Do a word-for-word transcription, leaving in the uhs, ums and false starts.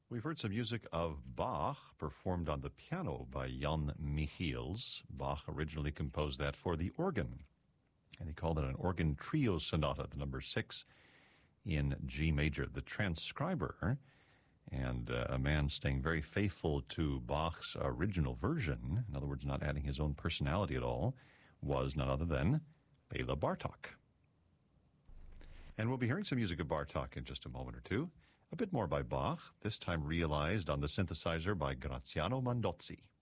We've heard some music of Bach performed on the piano by Jan Michiels. Bach originally composed that for the organ, and he called it an organ trio sonata, the number six in G major. The transcriber, and uh, a man staying very faithful to Bach's original version, in other words, not adding his own personality at all, was none other than Bela Bartok. And we'll be hearing some music of Bartok in just a moment or two. A bit more by Bach, this time realized on the synthesizer by Graziano Mandozzi.